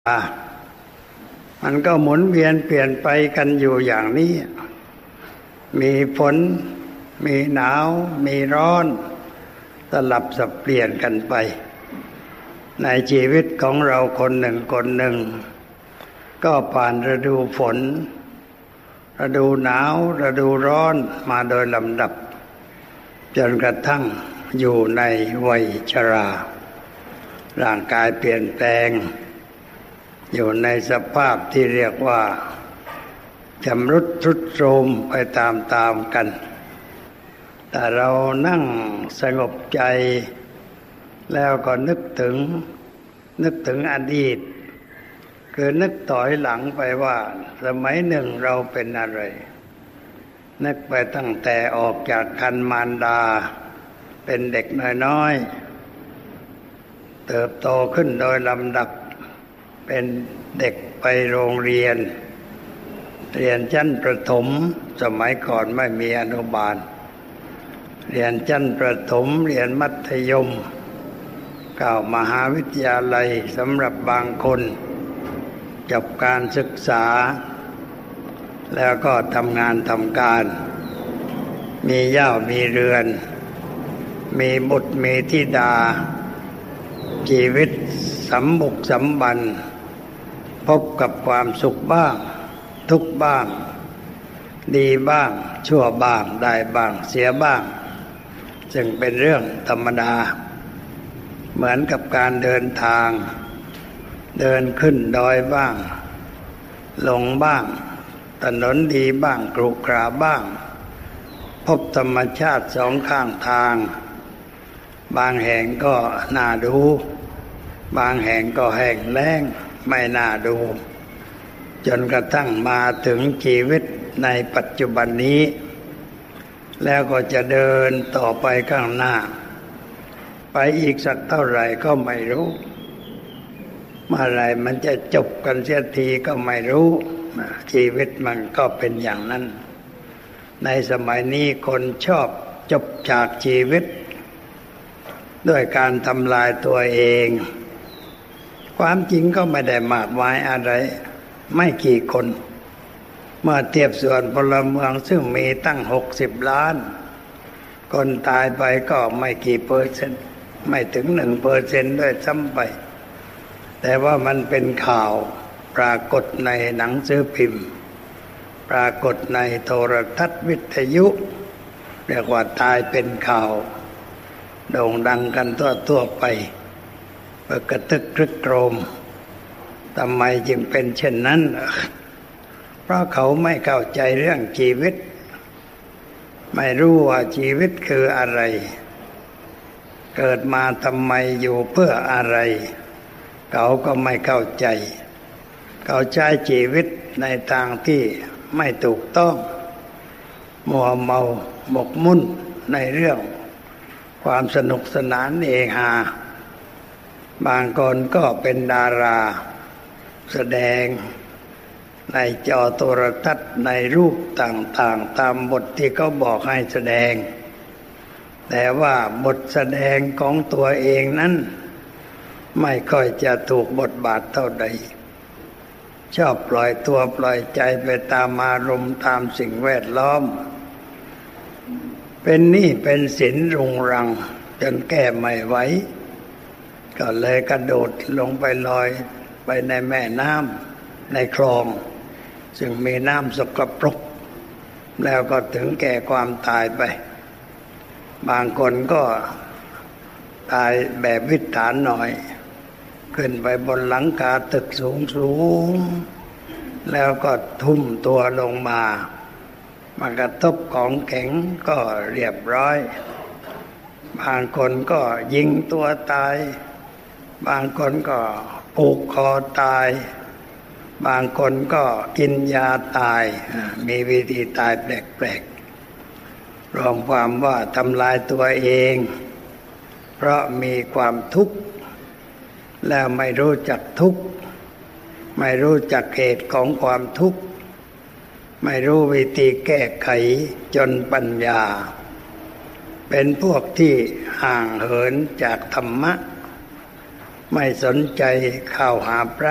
มันก็หมุนเวียนเปลี่ยนไปกันอยู่อย่างนี้มีฝนมีหนาวมีร้อนสลับสับเปลี่ยนกันไปในชีวิตของเราคนหนึ่งคนหนึ่งก็ผ่านฤดูฝนฤดูหนาวฤดูร้อนมาโดยลำดับจนกระทั่งอยู่ในวัยชราร่างกายเปลี่ยนแปลงอยู่ในสภาพที่เรียกว่าชำรุดทรุดโทรมไปตามกันแต่เรานั่งสงบใจแล้วก็นึกถึงอดีตคือนึกถอยหลังไปว่าสมัยหนึ่งเราเป็นอะไรนึกไปตั้งแต่ออกจากครรภ์มารดาเป็นเด็กน้อยๆเติบโตขึ้นโดยลำดับเป็นเด็กไปโรงเรียนชั้นประถมสมัยก่อนไม่มีอนุบาลเรียนชั้นประถมเรียนมัธยมเข้ามหาวิทยาลัยสำหรับบางคนจบการศึกษาแล้วก็ทำงานทำการมีเหย้ามีเรือนมีบุตรมีธิดาชีวิตสมบุกสมบันพบกับความสุขบ้างทุกข์บ้างดีบ้างชั่วบ้างได้บ้างเสียบ้างซึ่งเป็นเรื่องธรรมดาเหมือนกับการเดินทางเดินขึ้นดอยบ้างลงบ้างถนนดีบ้างกรุขระบ้างพบธรรมชาติสองข้างทางบางแห่งก็น่าดูบางแห่งก็แห้งแล้งไม่น่าดูจนกระทั่งมาถึงชีวิตในปัจจุบันนี้แล้วก็จะเดินต่อไปข้างหน้าไปอีกสักเท่าไหร่ก็ไม่รู้เมื่อไหร่มันจะจบกันเสียทีก็ไม่รู้ชีวิตมันก็เป็นอย่างนั้นในสมัยนี้คนชอบจบจากชีวิตด้วยการทำลายตัวเองความจริงก็ไม่ได้มากมายอะไรไม่กี่คนเมื่อเทียบส่วนพลเมืองซึ่งมีตั้ง60 ล้านคนตายไปก็ไม่กี่เปอร์เซ็นต์ไม่ถึง1%ด้วยซ้ำไปแต่ว่ามันเป็นข่าวปรากฏในหนังสือพิมพ์ปรากฏในโทรทัศน์วิทยุเรียกว่าตายเป็นข่าวโด่งดังกันทั่วไปกระทึกครึกโครมทำไมจึงเป็นเช่นนั้นเพราะเขาไม่เข้าใจเรื่องชีวิตไม่รู้ว่าชีวิตคืออะไรเกิดมาทำไมอยู่เพื่ออะไรเขาก็ไม่เข้าใจเขาใช้ชีวิตในทางที่ไม่ถูกต้องมัวเมาหมกมุ่นในเรื่องความสนุกสนานเฮฮาบางคนก็เป็นดาราแสดงในจอโทรทัศน์ในรูปต่างๆตามบทที่เขาบอกให้แสดงแต่ว่าบทแสดงของตัวเองนั้นไม่ค่อยจะถูกบทบาทเท่าใดชอบปล่อยตัวปล่อยใจไปตามอารมณ์ตามสิ่งแวดล้อมเป็นหนี้เป็นสินรุงรังจนแก้ไม่ไหวก็เลยกระโดดลงไปลอยไปในแม่น้ำในคลองซึ่งมีน้ำสกปรกแล้วก็ถึงแก่ความตายไปบางคนก็ตายแบบวิถานหน่อยขึ้นไปบนหลังคาตึกสูงแล้วก็ทุ่มตัวลงมากระทบของแข็งก็เรียบร้อยบางคนก็ยิงตัวตายบางคนก็ผูกคอตายบางคนก็กินยาตายมีวิธีตายแปลกๆรวมความว่าทำลายตัวเองเพราะมีความทุกข์แล้วไม่รู้จักทุกข์ไม่รู้จักเหตุของความทุกข์ไม่รู้วิธีแก้ไขจนปัญญาเป็นพวกที่ห่างเหินจากธรรมะไม่สนใจเข้าหาพระ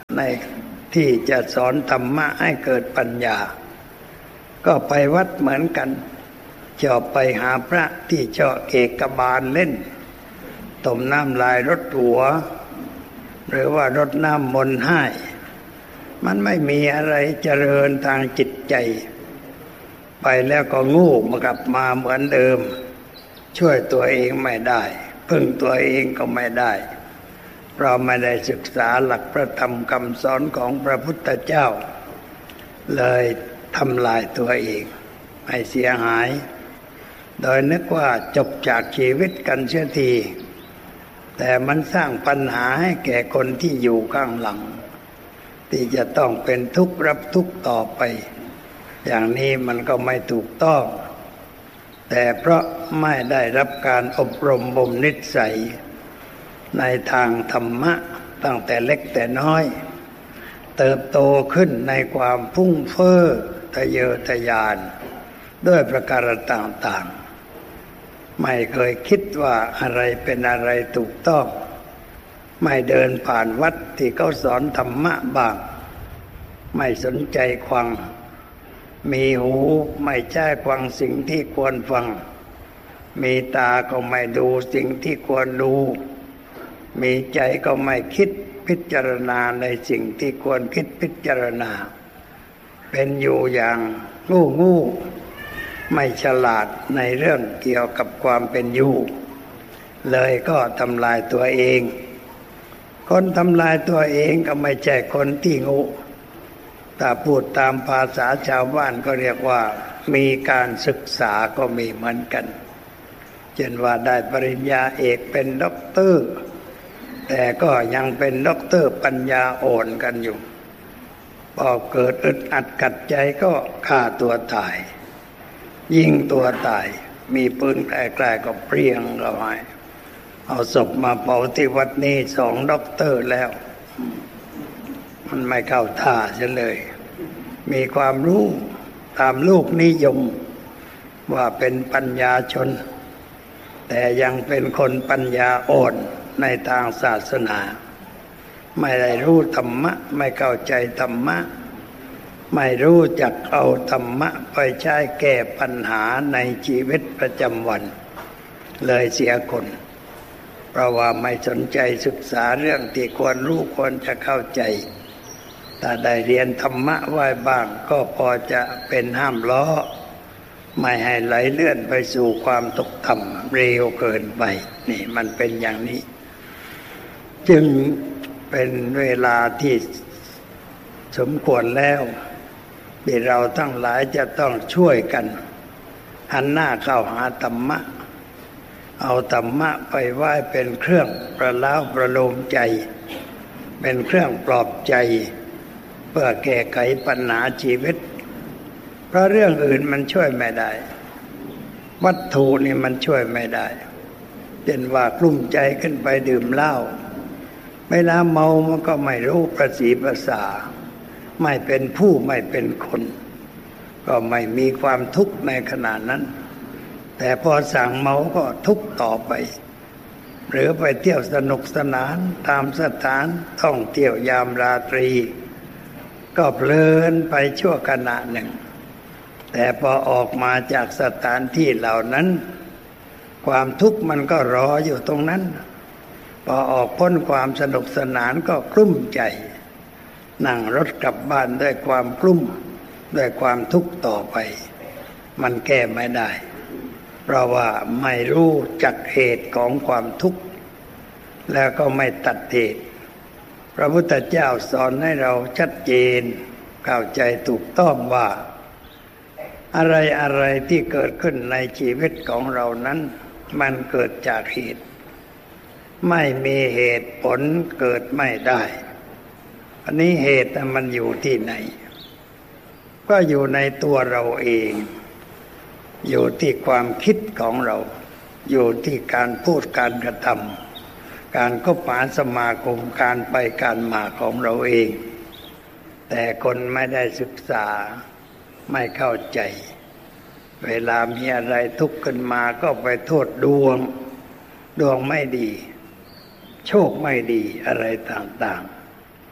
ในที่จะสอนธรรมะให้เกิดปัญญาก็ไปวัดเหมือนกันชอบไปหาพระที่เจาะเอกบาลเล่นต้มน้ำลายรดหัวหรือว่ารดน้ำมนต์ให้มันไม่มีอะไรเจริญทางจิตใจไปแล้วก็งูกลับมาเหมือนเดิมช่วยตัวเองไม่ได้พึ่งตัวเองก็ไม่ได้เพราะไม่ได้ศึกษาหลักพระธรรมคำสอนของพระพุทธเจ้าเลยทำลายตัวเองให้เสียหายโดยนึกว่าจบจากชีวิตกันเสียทีแต่มันสร้างปัญหาให้แก่คนที่อยู่ข้างหลังที่จะต้องเป็นทุกข์รับทุกข์ต่อไปอย่างนี้มันก็ไม่ถูกต้องแต่เพราะไม่ได้รับการอบรมบ่มนิสัยในทางธรรมะตั้งแต่เล็กแต่น้อยเติบโตขึ้นในความพุ่งเฟ้อทะเยอทะยานด้วยประการต่างๆไม่เคยคิดว่าอะไรเป็นอะไรถูกต้องไม่เดินผ่านวัดที่เขาสอนธรรมะบ้างไม่สนใจฟังมีหูไม่ใช่ฟังสิ่งที่ควรฟังมีตาก็ไม่ดูสิ่งที่ควรดูมีใจก็ไม่คิดพิจารณาในสิ่งที่ควรคิดพิจารณาเป็นอยู่อย่างงูไม่ฉลาดในเรื่องเกี่ยวกับความเป็นอยู่เลยก็ทำลายตัวเองคนทำลายตัวเองก็ไม่ใช่คนที่งูถ้าพูดตามภาษาชาวบ้านก็เรียกว่ามีการศึกษาก็มีเหมือนกันเช่นว่าได้ปริญญาเอกเป็นด็อกเตอร์แต่ก็ยังเป็นด็อกเตอร์ปัญญาอ่อนกันอยู่พอเกิดอึดอัดกัดใจก็ฆ่าตัวตายยิงตัวตายมีปืนใกล้ๆก็เปรี้ยงเข้าไปเอาศพมาเผาที่วัดนี้2 ด็อกเตอร์แล้วมันไม่เข้าท่าเสียเลยมีความรู้ตามลูกนิยมว่าเป็นปัญญาชนแต่ยังเป็นคนปัญญาอ่อนในทางศาสนาไม่ได้รู้ธรรมะไม่เข้าใจธรรมะไม่รู้จักเอาธรรมะไปใช้แก้ปัญหาในชีวิตประจำวันเลยเสียคนเพราะว่าไม่สนใจศึกษาเรื่องที่ควรรู้ควรจะเข้าใจถ้าได้เรียนธรรมะไว้บ้างก็พอจะเป็นห้ามล้อไม่ให้ไหลเลื่อนไปสู่ความตกต่ำเร็วเกินไปนี่มันเป็นอย่างนี้จึงเป็นเวลาที่สมควรแล้วที่เราทั้งหลายจะต้องช่วยกันหันหน้าเข้าหาธรรมะเอาธรรมะไปไว้เป็นเครื่องประล้าประโลมใจเป็นเครื่องปลอบใจเพื่อแก้ไขปัญหาชีวิตเพราะเรื่องอื่นมันช่วยไม่ได้วัตถุนี่มันช่วยไม่ได้เช่นว่ากลุ้มใจขึ้นไปดื่มเหล้าเวลาเมามันก็ไม่รู้ประสีภาษาไม่เป็นผู้ไม่เป็นคนก็ไม่มีความทุกข์ในขณะนั้นแต่พอสั่งเมาก็ทุกข์ต่อไปหรือไปเที่ยวสนุกสนานตามสถานท่องเที่ยวยามราตรีก็เพลินไปชั่วขณะหนึ่งแต่พอออกมาจากสถานที่เหล่านั้นความทุกข์มันก็รออยู่ตรงนั้นพอออกพ้นความสนุกสนานก็กลุ้มใจนั่งรถกลับบ้านด้วยความกลุ้มด้วยความทุกข์ต่อไปมันแก้ไม่ได้เพราะว่าไม่รู้จักเหตุของความทุกข์แล้วก็ไม่ตัดเหตุพระพุทธเจ้าสอนให้เราชัดเจนเข้าใจถูกต้องว่าอะไรอะไรที่เกิดขึ้นในชีวิตของเรานั้นมันเกิดจากเหตุไม่มีเหตุผลเกิดไม่ได้อันนี้เหตุมันอยู่ที่ไหนก็อยู่ในตัวเราเองอยู่ที่ความคิดของเราอยู่ที่การพูดการกระทำการคบหาสมาคมการไปการมาของเราเองแต่คนไม่ได้ศึกษาไม่เข้าใจเวลามีอะไรทุกข์ขึ้นมาก็ไปโทษดวงไม่ดีโชคไม่ดีอะไรต่างๆ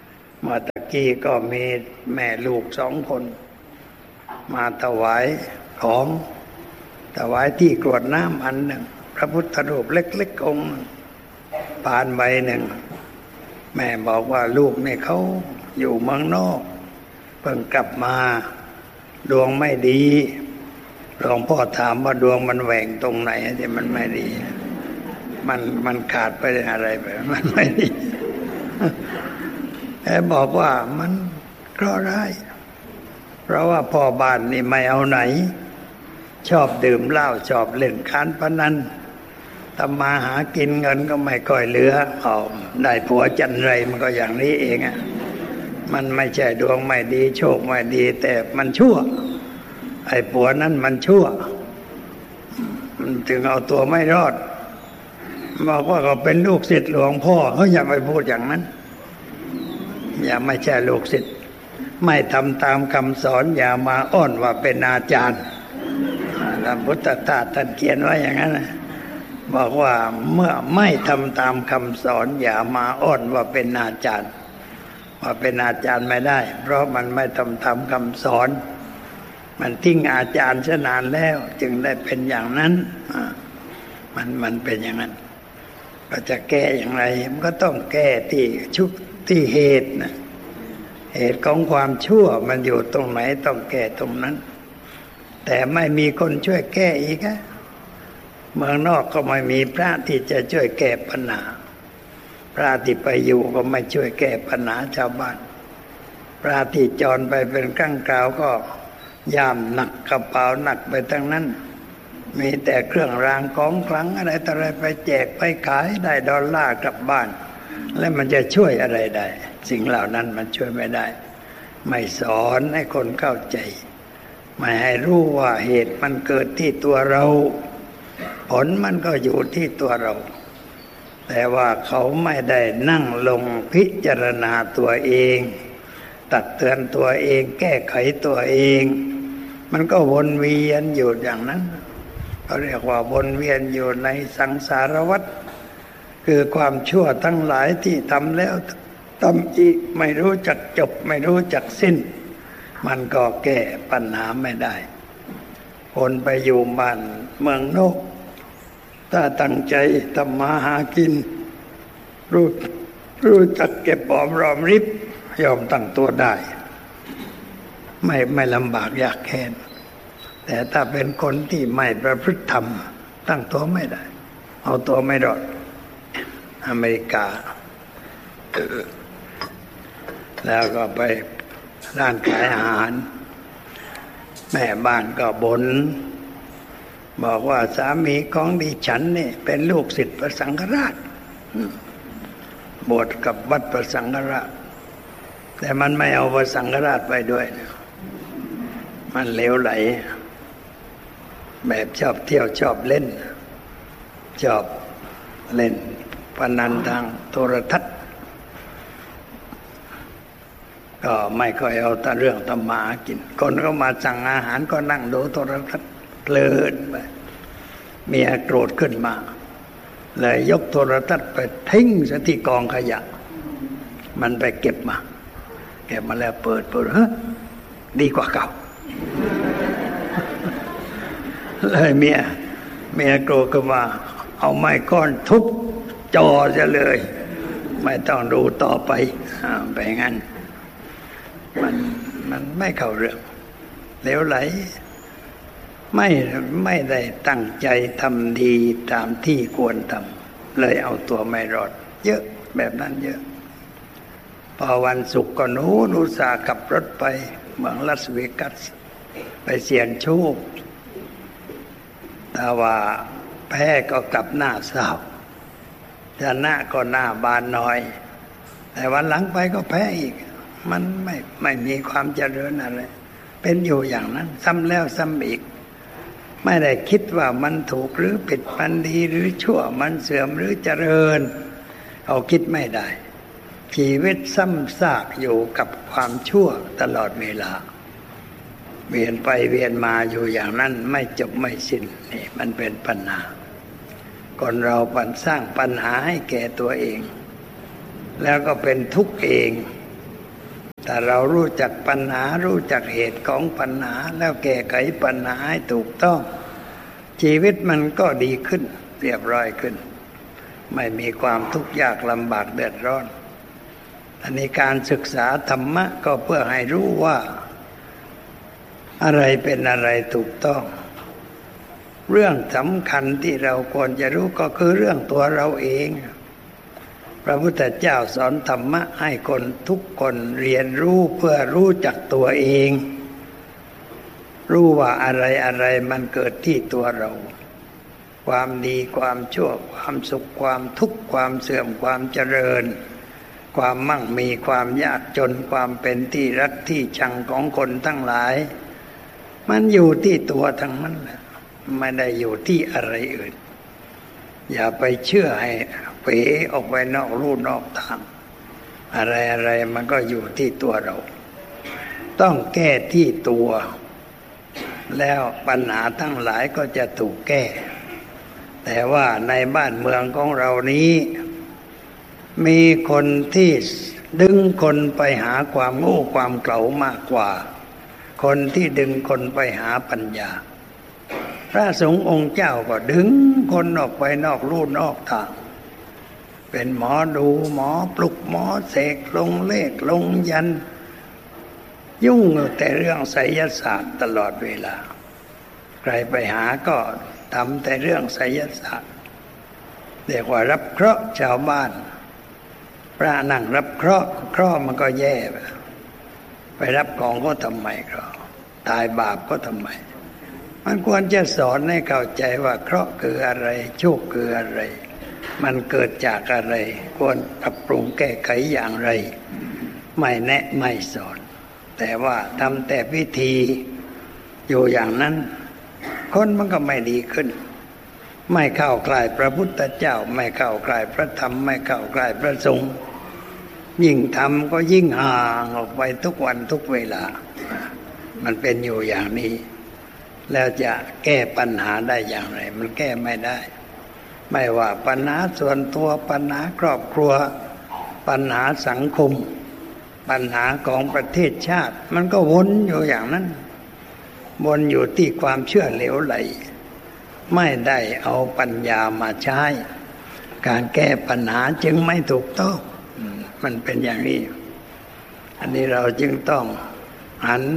เมื่อตะกี้ก็มีแม่ลูก2 คนมาถวายของถวายที่กรวดน้ำอันหนึ่งพระพุทธรูปเล็กๆองค์ปานใบหนึ่งแม่บอกว่าลูกเนี่ยเขาอยู่เมืองนอกเพิ่งกลับมาดวงไม่ดีหลวงพ่อถามว่าดวงมันแหว่งตรงไหนที่มันไม่ดีมันขาดไปอะไรไปมันไม่ดีแม่บอกว่ามันเคราะห์ร้ายเพราะว่าพ่อบ้านนี่ไม่เอาไหนชอบดื่มเหล้าชอบเล่นการพนันทำมาหากินเงินก็ไม่ค่อยเหลือได้ผัวจันไรมันก็อย่างนี้เองอ่ะมันไม่ใช่ดวงไม่ดีโชคไม่ดีแต่มันชั่วไอ้ผัวนั้นมันชั่วมันถึงเอาตัวไม่รอดบอกว่าก็เป็นลูกศิษย์หลวงพ่ออย่าไปพูดอย่างนั้นอย่าไม่ใช่ลูกศิษย์ไม่ทำตามคำสอนอย่ามาอ้อนว่าเป็นอาจารย์พระพุทธทาสท่านเขียนไว้อย่างนั้นนะบอกว่าเมื่อไม่ทำตามคำสอนอย่ามาอ้อนว่าเป็นอาจารย์ว่าเป็นอาจารย์ไม่ได้เพราะมันไม่ทำตามคำสอนมันทิ้งอาจารย์ซะนานแล้วจึงได้เป็นอย่างนั้นมันเป็นอย่างนั้นก็จะแก้อย่างไรมันก็ต้องแก้ที่เหตุนะเหตุของความชั่วมันอยู่ตรงไหนต้องแก้ตรงนั้นแต่ไม่มีคนช่วยแก้อีกอะเมืองนอกก็ไม่มีพระที่จะช่วยแก้ปัญหาพระที่ไปอยู่ก็ไม่ช่วยแก้ปัญหาชาวบ้านพระที่จรไปเป็นครั้งคราวก็ย่ามหนักกระเป๋าหนักไปทั้งนั้นมีแต่เครื่องรางของขลังอะไรต่ออะไรไปแจกไปขายได้ดอลลาร์กลับบ้านแล้วมันจะช่วยอะไรได้สิ่งเหล่านั้นมันช่วยไม่ได้ไม่สอนให้คนเข้าใจไม่ให้รู้ว่าเหตุมันเกิดที่ตัวเราผลมันก็อยู่ที่ตัวเราแต่ว่าเขาไม่ได้นั่งลงพิจารณาตัวเองตักเตือนตัวเองแก้ไขตัวเองมันก็วนเวียนอยู่อย่างนั้นเขาเรียกว่าวนเวียนอยู่ในสังสารวัฏคือความชั่วทั้งหลายที่ทำแล้วทำอีกไม่รู้จักจบไม่รู้จักสิ้นมันก็แก้ปัญหาไม่ได้คนไปอยู่บ้านเมืองนอกถ้าตั้งใจทำมาหากินรู้จักเก็บหอมรอมริบยอมตั้งตัวได้ไม่ลำบากยากแค้นแต่ถ้าเป็นคนที่ไม่ประพฤติธรรมตั้งตัวไม่ได้เอาตัวไม่รอดอเมริกาแล้วก็ไปร้านขายอาหารแม่บ้านก็บ่นบอกว่าสามีของดิฉันนี่เป็นลูกศิษย์พระสังฆราชบวชกับวัดพระสังฆราชแต่มันไม่เอาพระสังฆราชไปด้วยมันเหลวไหลแบบชอบเที่ยวชอบเล่นชอบเล่นพนันทางโทรทัศน์ก็ไม่ค่อยเอาแต่เรื่องธรรมะกินคนก็มาสั่งอาหารก็นั่งดูโทรทัศน์เพลินไปเมียโกรธขึ้นมาเลยยกโทรทัศน์ไปทิ้งซะที่กองขยะมันไปเก็บมาแล้วเปิดฮะดีกว่าเก่าเลยเมียโกรธขึ้นมาเอาไม้ก้อนทุบจอจะเลยไม่ต้องดูต่อไปไปงั้นมันไม่เข้าเรื่องเหลวไหลไม่ได้ตั้งใจทำดีตามที่ควรทำเลยเอาตัวไม่รอดเยอะแบบนั้นเยอะพอวันศุกร์ก็อุตส่าห์ขับรถไปเมืองลาสเวกัสไปเสี่ยงโชคแต่ว่าแพ้ก็กลับหน้าเศร้าชนะก็หน้าบานน้อยแต่วันหลังไปก็แพ้อีกมันไม่มีความเจริญอะไรเป็นอยู่อย่างนั้นซ้ำแล้วซ้ำอีกไม่ได้คิดว่ามันถูกหรือผิดมันดีหรือชั่วมันเสื่อมหรือเจริญเอาคิดไม่ได้ชีวิตซ้ำซากอยู่กับความชั่วตลอดเวลาเวียนไปเวียนมาอยู่อย่างนั้นไม่จบไม่สิ้นนี่มันเป็นปัญหาคนเราสร้างปัญหาให้แก่ตัวเองแล้วก็เป็นทุกข์เองถ้าเรารู้จักปัญหารู้จักเหตุของปัญหาแล้วแก้ไขปัญหาให้ถูกต้องชีวิตมันก็ดีขึ้นเรียบร้อยขึ้นไม่มีความทุกข์ยากลำบากเดือดร้อนอันนี้การศึกษาธรรมะก็เพื่อให้รู้ว่าอะไรเป็นอะไรถูกต้องเรื่องสำคัญที่เราควรจะรู้ก็คือเรื่องตัวเราเองพระพุทธเจ้าสอนธรรมะให้คนทุกคนเรียนรู้เพื่อรู้จักตัวเองรู้ว่าอะไรอะไรมันเกิดที่ตัวเราความดีความชั่วความสุขความทุกข์ความเสื่อมความเจริญความมั่งมีความยากจนความเป็นที่รักที่ชังของคนทั้งหลายมันอยู่ที่ตัวทั้งนั้นไม่ได้อยู่ที่อะไรอื่นอย่าไปเชื่อให้เป๋ออกไปนอกลู่นอกทางอะไรอะไรมันก็อยู่ที่ตัวเราต้องแก้ที่ตัวแล้วปัญหาทั้งหลายก็จะถูกแก้แต่ว่าในบ้านเมืองของเรานี้มีคนที่ดึงคนไปหาความโง่ความเขลามากกว่าคนที่ดึงคนไปหาปัญญาพระสงฆ์องค์เจ้าก็ดึงคนออกไปนอกลู่นอกทางเป็นหมอดูหมอปลุกหมอเสกลงเลขลงยันยุ่งแต่เรื่องไสยศาสตร์ตลอดเวลาใครไปหาก็ทำแต่เรื่องไสยศาสตร์เรียกว่ารับเคราะห์ชาวบ้านพระนั่งรับเคราะห์มันก็แย่ไปรับของก็ทำไมก็ตายบาปก็ทำไมมันควรจะสอนให้เข้าใจว่าเคราะห์คืออะไรโชคคืออะไรมันเกิดจากอะไรควรปรับปรุงแก้ไขอย่างไรไม่แนะไม่สอนแต่ว่าทำแต่พิธีอยู่อย่างนั้นคนมันก็ไม่ดีขึ้นไม่เข้าใกล้พระพุทธเจ้าไม่เข้าใกล้พระธรรมไม่เข้าใกล้พระสงฆ์ยิ่งทำก็ยิ่งห่างออกไปทุกวันทุกเวลามันเป็นอยู่อย่างนี้แล้วจะแก้ปัญหาได้อย่างไรมันแก้ไม่ได้ไม่ว่าปัญหาส่วนตัวปัญหาครอบครัวปัญหาสังคมปัญหาของประเทศชาติมันก็วนอยู่อย่างนั้นวนอยู่ที่ความเชื่อเหลวไหลไม่ได้เอาปัญญามาใช้การแก้ปัญหาจึงไม่ถูกต้องมันเป็นอย่างนี้อันนี้เราจึงต้องหัน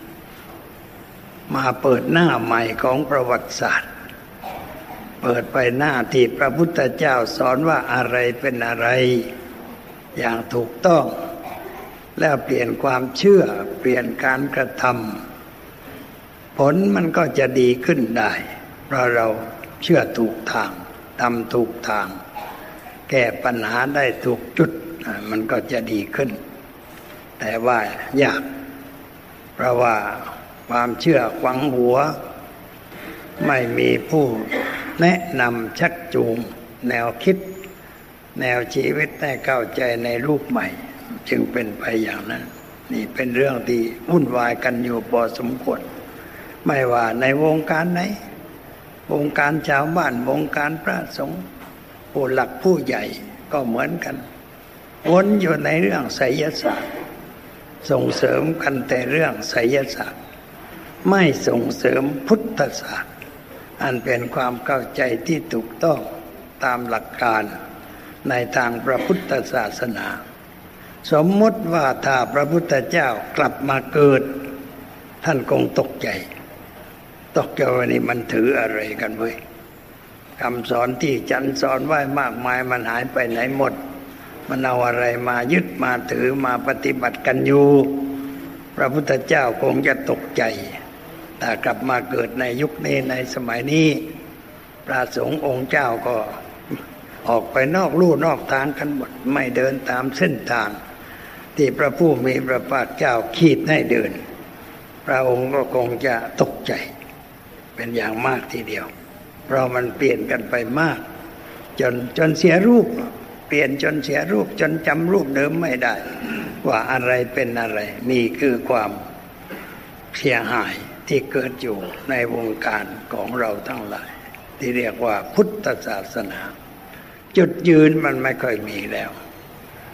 มาเปิดหน้าใหม่ของประวัติศาสตร์เปิดไปหน้าที่พระพุทธเจ้าสอนว่าอะไรเป็นอะไรอย่างถูกต้องแล้วเปลี่ยนความเชื่อเปลี่ยนการกระทำผลมันก็จะดีขึ้นได้เพราะเราเชื่อถูกทางทำถูกทางแก้ปัญหาได้ถูกจุดมันก็จะดีขึ้นแต่ว่ายากเพราะว่าความเชื่อขวางหัวไม่มีผู้แนะนำชักจูงแนวคิดแนวชีวิตให้เข้าใจในรูปใหม่จึงเป็นไปอย่างนั้นนี่เป็นเรื่องที่วุ่นวายกันอยู่พอสมควรไม่ว่าในวงการไหนวงการชาวบ้านวงการพระสงฆ์ผู้หลักผู้ใหญ่ก็เหมือนกันวนอยู่ในเรื่องไสยศาสตร์ส่งเสริมกันแต่เรื่องไสยศาสตร์ไม่ส่งเสริมพุทธศาสตร์อันเป็นความเข้าใจที่ถูกต้องตามหลักการในทางพระพุทธศาสนาสมมติว่าถ้าพระพุทธเจ้ากลับมาเกิดท่านคงตกใจว่านี่มันถืออะไรกันเว้ยคำสอนที่ฉันสอนไว้มากมายมันหายไปไหนหมดมันเอาอะไรมายึดมาถือมาปฏิบัติกันอยู่พระพุทธเจ้าคงจะตกใจถ้ากลับมาเกิดในยุคนี้ในสมัยนี้พระสงฆ์องค์เจ้าก็ออกไปนอกลู่นอกทางกันหมดไม่เดินตามเส้นทางที่พระผู้มีพระภาคเจ้าขีดให้เดินพระองค์ก็คงจะตกใจเป็นอย่างมากทีเดียวเพราะมันเปลี่ยนกันไปมากจนเสียรูปเปลี่ยนจนเสียรูปจนจำรูปเดิมไม่ได้ว่าอะไรเป็นอะไรนี่คือความเสียหายที่เกิดอยู่ในวงการของเราทั้งหลายที่เรียกว่าพุทธศาสนาจุดยืนมันไม่ค่อยมีแล้ว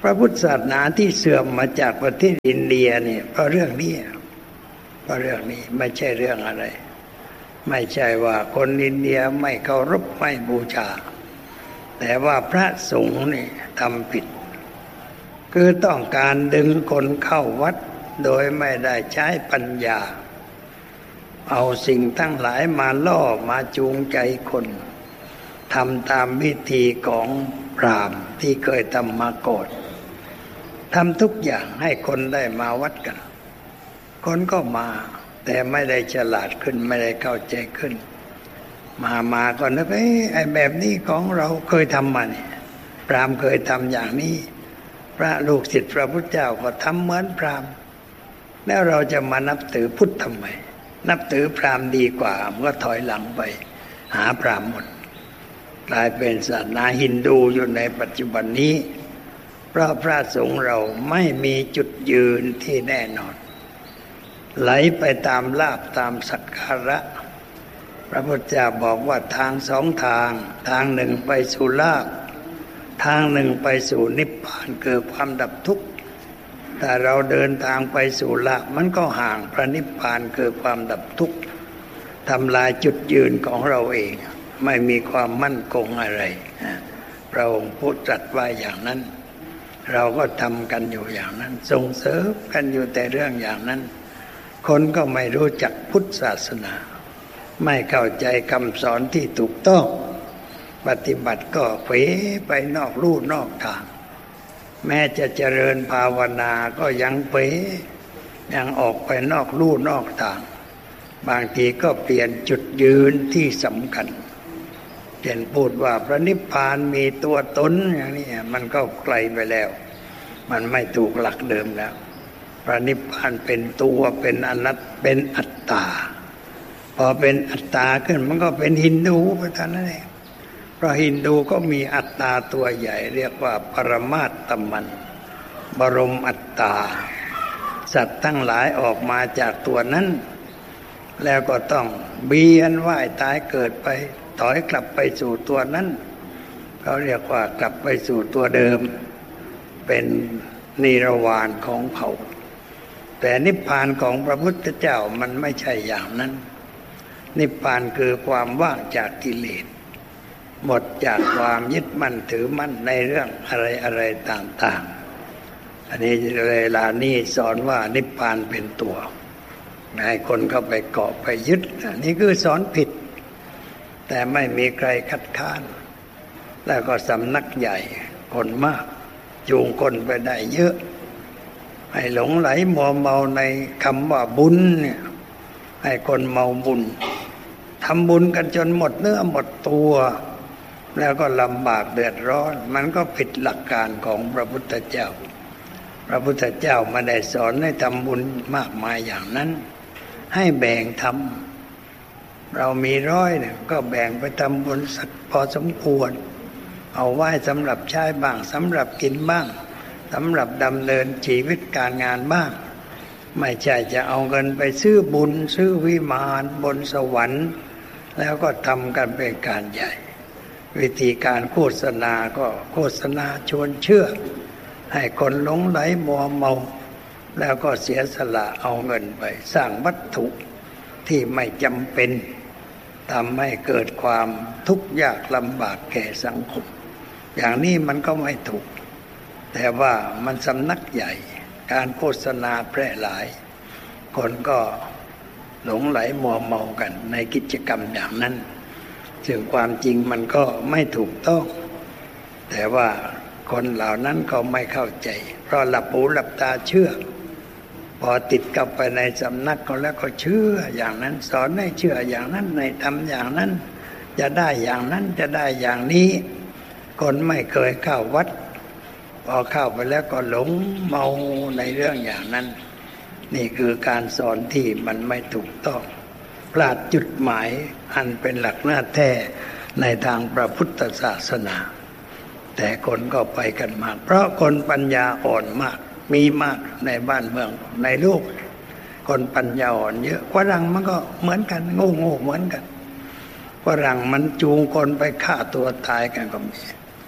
พระพุทธศาสนาที่เสื่อมมาจากประเทศอินเดียเนี่ยเพราะเรื่องนี้ไม่ใช่เรื่องอะไรไม่ใช่ว่าคนอินเดียไม่เคารพไม่บูชาแต่ว่าพระสงฆ์นี่ทำผิดคือต้องการดึงคนเข้าวัดโดยไม่ได้ใช้ปัญญาเอาสิ่งทั้งหลายมาล่อมาจูงใจคนทำตามวิธีของพราหมณ์ที่เคยทำมาก่อนทำทุกอย่างให้คนได้มาวัดกันคนก็มาแต่ไม่ได้ฉลาดขึ้นไม่ได้เข้าใจขึ้นมาก็นึกไอ้แบบนี้ของเราเคยทำมาเนี่ยพราหมณ์เคยทำอย่างนี้พระลูกศิษย์พระพุทธเจ้าก็ทำเหมือนพราหมณ์แล้วเราจะมานับถือพุทธทำไมนับถือพราหมณ์ดีกว่ามันก็ถอยหลังไปหาพราหมณ์หมดกลายเป็นศาสนาฮินดูอยู่ในปัจจุบันนี้เพราะพระสงฆ์เราไม่มีจุดยืนที่แน่นอนไหลไปตามลาภตามสักการะพระพุทธเจ้าบอกว่าทางสองทางทางหนึ่งไปสู่ลาภทางหนึ่งไปสู่นิพพานคือความดับทุกข์ถ้าเราเดินทางไปสู่ลาภมันก็ห่างพระนิพพานคือความดับทุกข์ทำลายจุดยืนของเราเองไม่มีความมั่นคงอะไรพระองค์พูดตรัสว่าอย่างนั้นเราก็ทำกันอยู่อย่างนั้นส่งเสริมกันอยู่แต่เรื่องอย่างนั้นคนก็ไม่รู้จักพุทธศาสนาไม่เข้าใจคำสอนที่ถูกต้องปฏิบัติก็เผลอไปนอกลู่นอกทางแม้จะเจริญภาวนาก็ยังเผลอยังออกไปนอกลู่นอกทางบางทีก็เปลี่ยนจุดยืนที่สำคัญเช่นพูดว่าพระนิพพานมีตัวตนอย่างนี้มันก็ไกลไปแล้วมันไม่ถูกหลักเดิมแล้วพระนิพพานเป็นตัวเป็นอนัตตาเป็นอัตตาพอเป็นอัตตาขึ้นมันก็เป็นฮินดูไปเท่านั้นเองเพราะฮินดูก็มีอัตตาตัวใหญ่เรียกว่าปรมาตตมันบรมอัตตาสัตว์ทั้งหลายออกมาจากตัวนั้นแล้วก็ต้องเบียนว่ายตายเกิดไปถอยกลับไปสู่ตัวนั้นเขาเรียกว่ากลับไปสู่ตัวเดิมเป็นนิรวานของเขาแต่นิพพานของพระพุทธเจ้ามันไม่ใช่อย่างนั้นนิพพานคือความว่างจากกิเลสหมดจากความยึดมั่นถือมั่นในเรื่องอะไรต่างๆอันนี้เวลานี้สอนว่านิพพานเป็นตัวให้คนเข้าไปเกาะไปยึดนี่คือสอนผิดแต่ไม่มีใครคัดค้านแล้วก็สำนักใหญ่คนมากจูงคนไปได้เยอะให้หลงไหลมัวเมาในคำว่าบุญเนี่ยให้คนเมาบุญทำบุญกันจนหมดเนื้อหมดตัวแล้วก็ลำบากเดือดร้อนมันก็ผิดหลักการของพระพุทธเจ้าพระพุทธเจ้าไม่ได้สอนให้ทำบุญมากมายอย่างนั้นให้แบ่งทำเรามี100เนี่ยก็แบ่งไปทำบุญสักพอสมควรเอาไว้สำหรับใช้บ้างสำหรับกินบ้างสำหรับดำเนินชีวิตการงานบ้างไม่ใช่จะเอาเงินไปซื้อบุญซื้อวิมานบนสวรรค์แล้วก็ทำกันเป็นการใหญ่วิธีการโฆษณาก็โฆษณาชวนเชื่อให้คนหลงไหลมัวเมาแล้วก็เสียสละเอาเงินไปสร้างวัตถุที่ไม่จำเป็นทำให้เกิดความทุกข์ยากลำบากแก่สังคมอย่างนี้มันก็ไม่ถูกแต่ว่ามันสำนักใหญ่การโฆษณาแพร่หลายคนก็หลงไหลมัวเมากันในกิจกรรมอย่างนั้นซึ่งความจริงมันก็ไม่ถูกต้องแต่ว่าคนเหล่านั้นก็ไม่เข้าใจเพราะหลับหูหลับตาเชื่อพอติดกับไปในสำนักก็แล้วก็เชื่ออย่างนั้นสอนให้เชื่ออย่างนั้นในทำอย่างนั้นจะได้อย่างนั้นจะได้อย่างนี้คนไม่เคยเข้าวัดพอเข้าไปแล้วก็หลงเมาในเรื่องอย่างนั้นนี่คือการสอนที่มันไม่ถูกต้องพลาดจุดหมายอันเป็นหลักหน้าแท้ในทางพระพุทธศาสนาแต่คนก็ไปกันมากเพราะคนปัญญาอ่อนมากมีมากในบ้านเมืองในโลกคนปัญญาอ่อนเยอะฝรั่งมันก็เหมือนกันโง่เหมือนกันฝรั่งมันจูงคนไปฆ่าตัวตายกันก็มี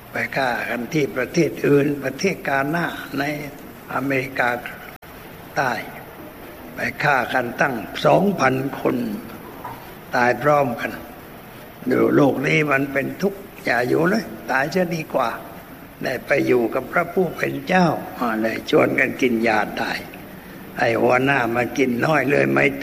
ไปฆ่ากันที่ประเทศอื่นประเทศกาหน้าในอเมริกาใต้ไปฆ่ากันตั้ง 2,000 คนตายพร้อมกันดูโลกนี้มันเป็นทุกข์อย่าอยู่เลยตายจะดีกว่าได้ไปอยู่กับพระผู้เป็นเจ้าเลยชวนกันกินยาตายไอ้หัวหน้ามากินน้อยเลยไม่